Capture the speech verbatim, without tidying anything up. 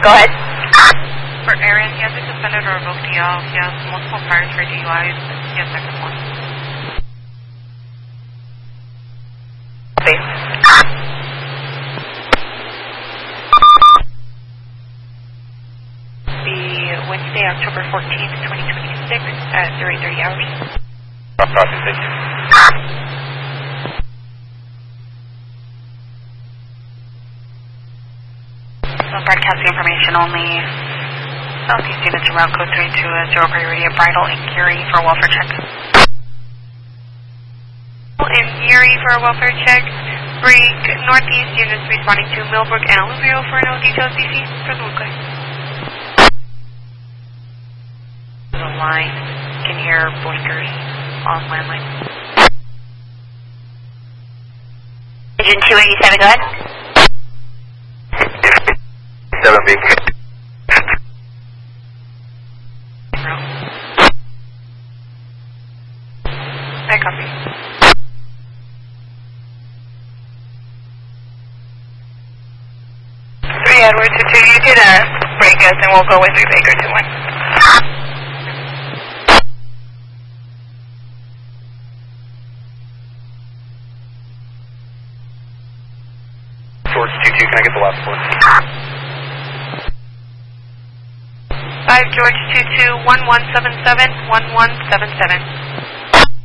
Go ahead. For Aaron, he has a suspended or revoked D L. He has multiple priors for D U Is. He has second one. Copy. Be Wednesday, October fourteenth, twenty twenty-six at zero eight thirty hours. Copy, thank you. So broadcasting information only. Southeast units route code three two zero priority at Bridal and Geary for a welfare check. And Geary for a welfare check. Break northeast units responding to Millbrook and Alluvial for no details D C for the okay. The line can hear blinkers on landline. Agent two eighty-seven, go ahead. seven B. I copy. three Edward two two, you can uh, break us and we'll go with three Baker two one. George two two, can I get the last four? five George two two, one one seven seven, one one seven seven.